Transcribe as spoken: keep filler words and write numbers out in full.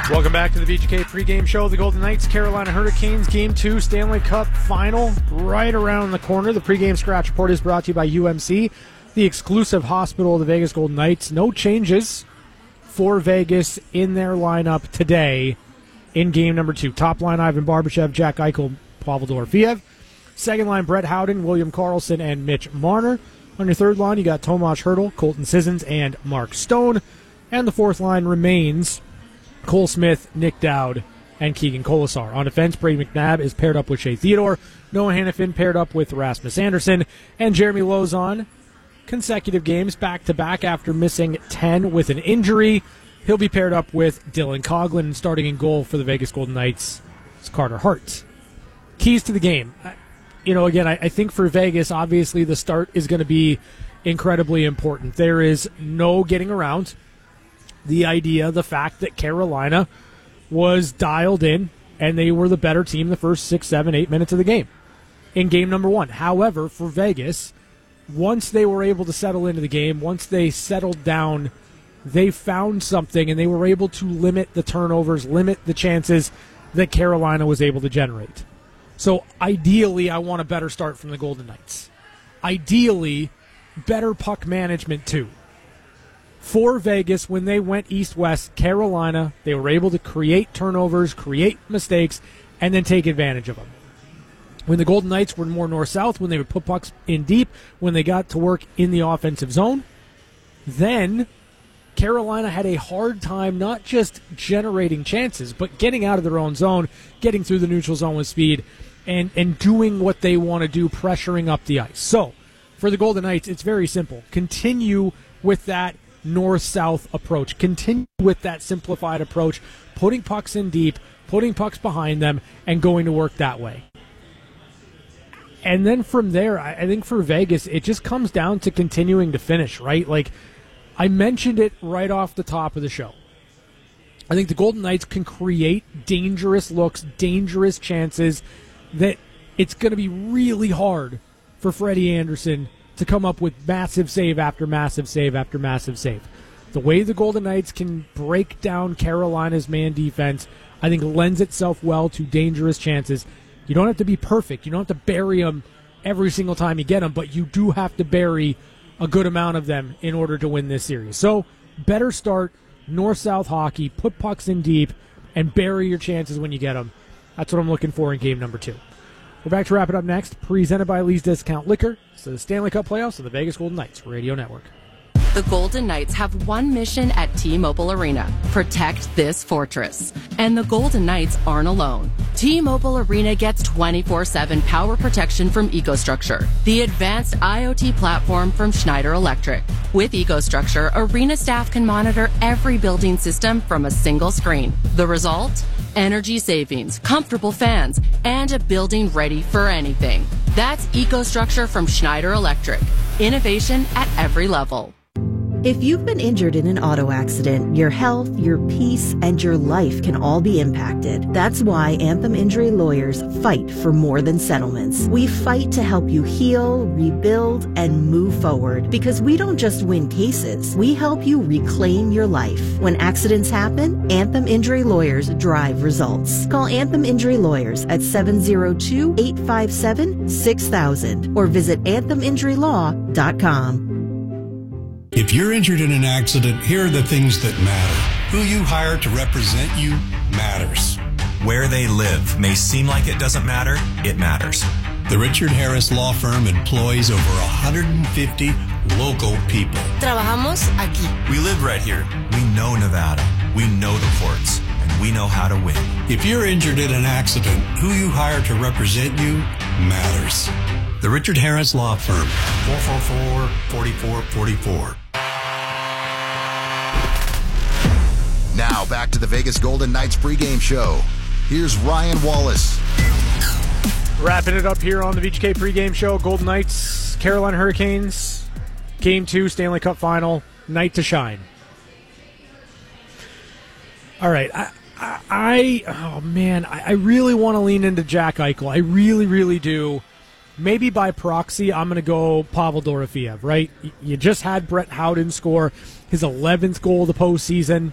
Welcome back to the V G K pregame show. The Golden Knights, Carolina Hurricanes, Game two Stanley Cup Final right around the corner. The pregame scratch report is brought to you by U M C, the exclusive hospital of the Vegas Golden Knights. No changes for Vegas in their lineup today in game number two. Top line, Ivan Barbashev, Jack Eichel, Pavel Dorofeev. Second line, Brett Howden, William Karlsson, and Mitch Marner. On your third line, you got Tomas Hertl, Colton Sissons, and Mark Stone. And the fourth line remains Cole Smith, Nick Dowd, and Keegan Colasar. On defense, Brady McNabb is paired up with Shea Theodore. Noah Hannafin paired up with Rasmus Andersson. And Jeremy Lauzon, consecutive games back-to-back after missing ten with an injury. He'll be paired up with Dylan Coghlan, and starting in goal for the Vegas Golden Knights is Carter Hart. Keys to the game. You know, again, I, I think for Vegas, obviously the start is going to be incredibly important. There is no getting around the idea, the fact that Carolina was dialed in and they were the better team the first six, seven, eight minutes of the game in game number one. However, for Vegas, once they were able to settle into the game, once they settled down, they found something and they were able to limit the turnovers, limit the chances that Carolina was able to generate. So ideally, I want a better start from the Golden Knights. Ideally, better puck management too. For Vegas, when they went east-west, Carolina, they were able to create turnovers, create mistakes, and then take advantage of them. When the Golden Knights were more north-south, when they would put pucks in deep, when they got to work in the offensive zone, then Carolina had a hard time not just generating chances, but getting out of their own zone, getting through the neutral zone with speed, and, and doing what they want to do, pressuring up the ice. So, for the Golden Knights, it's very simple. Continue with that north-south approach. Continue with that simplified approach, putting pucks in deep, putting pucks behind them, and going to work that way. And then from there, I think for Vegas, it just comes down to continuing to finish, right? Like, I mentioned it right off the top of the show. I think the Golden Knights can create dangerous looks, dangerous chances that it's going to be really hard for Freddie Anderson to come up with massive save after massive save after massive save. The way the Golden Knights can break down Carolina's man defense, I think lends itself well to dangerous chances. You don't have to be perfect. You don't have to bury them every single time you get them, but you do have to bury a good amount of them in order to win this series. So, better start, north-south hockey, put pucks in deep, and bury your chances when you get them. That's what I'm looking for in game number two. We're back to wrap it up next, presented by Lee's Discount Liquor. So the Stanley Cup playoffs of the Vegas Golden Knights Radio Network. The Golden Knights have one mission at T-Mobile Arena: protect this fortress. And the Golden Knights aren't alone. T-Mobile Arena gets twenty-four seven power protection from EcoStruxure, the advanced IoT platform from Schneider Electric. With EcoStruxure, Arena staff can monitor every building system from a single screen. The result? Energy savings, comfortable fans, and a building ready for anything. That's EcoStruxure from Schneider Electric. Innovation at every level. If you've been injured in an auto accident, your health, your peace, and your life can all be impacted. That's why Anthem Injury Lawyers fight for more than settlements. We fight to help you heal, rebuild, and move forward. Because we don't just win cases, we help you reclaim your life. When accidents happen, Anthem Injury Lawyers drive results. Call Anthem Injury Lawyers at seven zero two, eight five seven, six thousand or visit anthem injury law dot com. If you're injured in an accident, here are the things that matter. Who you hire to represent you matters. Where they live may seem like it doesn't matter. It matters. The Richard Harris Law Firm employs over one hundred fifty local people. Trabajamos aquí. We live right here. We know Nevada. We know the courts. And we know how to win. If you're injured in an accident, who you hire to represent you matters. The Richard Harris Law Firm. four four four, four four four four. Now back to the Vegas Golden Knights pregame show. Here's Ryan Wallace. Wrapping it up here on the V G K pregame show. Golden Knights, Carolina Hurricanes, Game two, Stanley Cup Final, night to shine. All right, I, I, I oh man, I, I really want to lean into Jack Eichel. I really, really do. Maybe by proxy, I'm going to go Pavel Dorofeev, right? You just had Brett Howden score his eleventh goal of the postseason.